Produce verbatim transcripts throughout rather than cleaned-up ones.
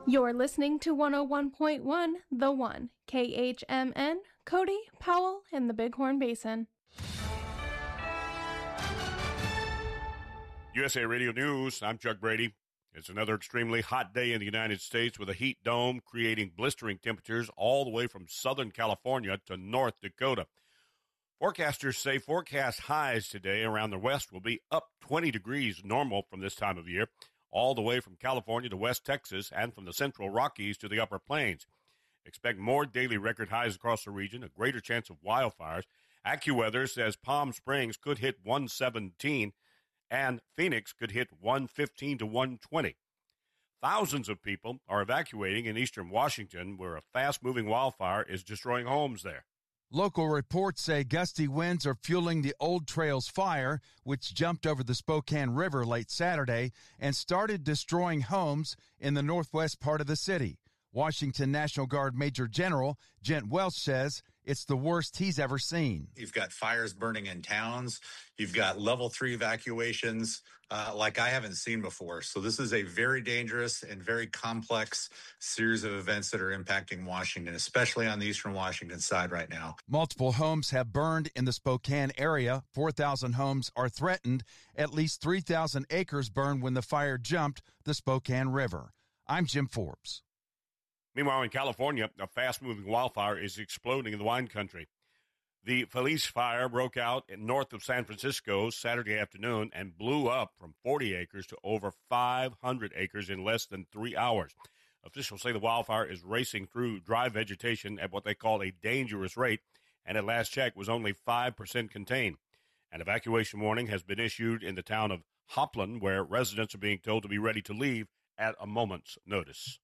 You're listening to one oh one point one, The One, K H M N, Cody, Powell, and the Bighorn Basin. U S A Radio News, I'm Chuck Brady. It's another extremely hot day in the United States with a heat dome creating blistering temperatures all the way from Southern California to North Dakota. Forecasters say forecast highs today around the west will be up twenty degrees normal from this time of year, all the way from California to West Texas and from the central Rockies to the upper plains. Expect more daily record highs across the region, a greater chance of wildfires. AccuWeather says Palm Springs could hit one seventeen and Phoenix could hit one fifteen to one twenty. Thousands of people are evacuating in eastern Washington, where a fast-moving wildfire is destroying homes there. Local reports say gusty winds are fueling the Old Trails fire, which jumped over the Spokane River late Saturday and started destroying homes in the northwest part of the city. Washington National Guard Major General Gent Welch says it's the worst he's ever seen. You've got fires burning in towns. You've got level three evacuations uh, like I haven't seen before. So this is a very dangerous and very complex series of events that are impacting Washington, especially on the eastern Washington side right now. Multiple homes have burned in the Spokane area. four thousand homes are threatened. At least three thousand acres burned when the fire jumped the Spokane River. I'm Jim Forbes. Meanwhile, in California, a fast-moving wildfire is exploding in the wine country. The Felice fire broke out north of San Francisco Saturday afternoon and blew up from forty acres to over five hundred acres in less than three hours. Officials say the wildfire is racing through dry vegetation at what they call a dangerous rate, and at last check was only five percent contained. An evacuation warning has been issued in the town of Hopland, where residents are being told to be ready to leave at a moment's notice.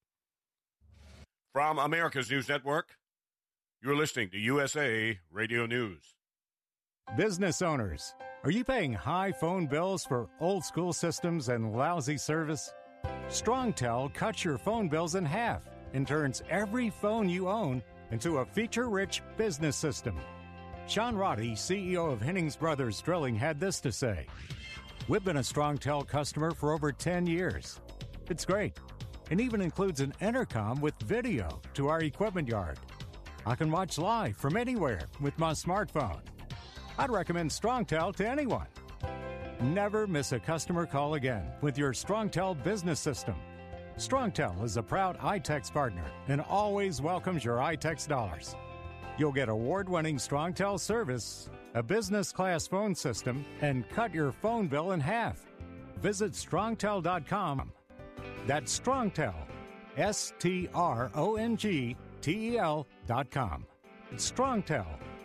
From America's News Network, you're listening to U S A Radio News. Business owners, are you paying high phone bills for old-school systems and lousy service? StrongTel cuts your phone bills in half and turns every phone you own into a feature-rich business system. Sean Roddy, C E O of Hennings Brothers Drilling, had this to say. We've been a StrongTel customer for over ten years. It's great. It even includes an intercom with video to our equipment yard. I can watch live from anywhere with my smartphone. I'd recommend StrongTel to anyone. Never miss a customer call again with your StrongTel business system. StrongTel is a proud iTex partner and always welcomes your iTex dollars. You'll get award-winning StrongTel service, a business-class phone system, and cut your phone bill in half. Visit strongtel dot com. That's StrongTel, S T R O N G T E L dot com. It's StrongTel.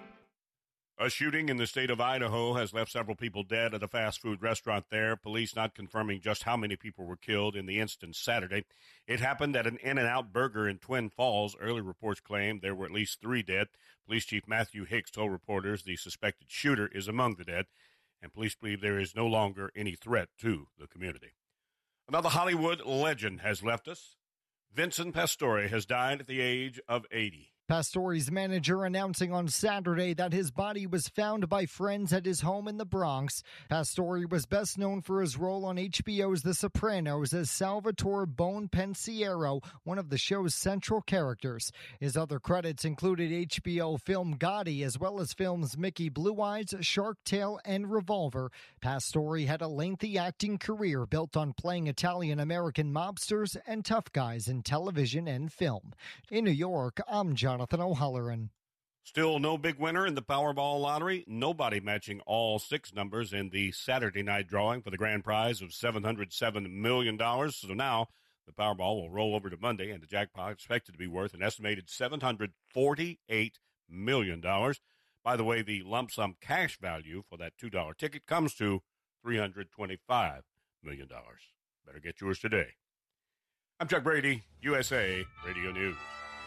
A shooting in the state of Idaho has left several people dead at a fast food restaurant there. Police not confirming just how many people were killed in the incident Saturday. It happened at an In-N-Out Burger in Twin Falls. Early reports claim there were at least three dead. Police Chief Matthew Hicks told reporters the suspected shooter is among the dead, and police believe there is no longer any threat to the community. Another Hollywood legend has left us. Vincent Pastore has died at the age of eighty. Pastore's manager announcing on Saturday that his body was found by friends at his home in the Bronx. Pastore was best known for his role on H B O's The Sopranos as Salvatore Bone Pensiero, one of the show's central characters. His other credits included H B O film Gotti, as well as films Mickey Blue Eyes, Shark Tale, and Revolver. Pastore had a lengthy acting career built on playing Italian-American mobsters and tough guys in television and film. In New York, I'm Jonathan O'Halloran. Still no big winner in the Powerball lottery. Nobody matching all six numbers in the Saturday night drawing for the grand prize of seven hundred seven million dollars. So now the Powerball will roll over to Monday, and the jackpot expected to be worth an estimated seven hundred forty-eight million dollars. By the way, the lump sum cash value for that two dollar ticket comes to three hundred twenty-five million dollars. Better get yours today. I'm Chuck Brady, U S A Radio News.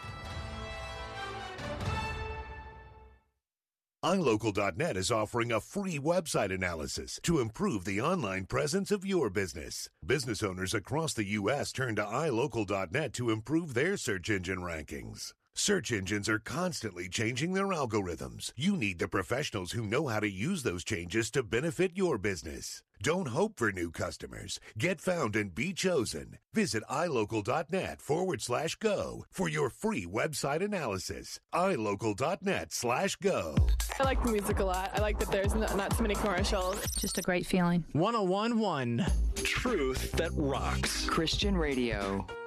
i local dot net is offering a free website analysis to improve the online presence of your business. Business owners across the U S turn to i local dot net to improve their search engine rankings. Search engines are constantly changing their algorithms. You need the professionals who know how to use those changes to benefit your business. Don't hope for new customers. Get found and be chosen. Visit ilocal.net forward slash go for your free website analysis. ilocal.net slash go. I like the music a lot. I like that there's not, not too many commercials. Just a great feeling. one oh one point one Truth that rocks. Christian Radio.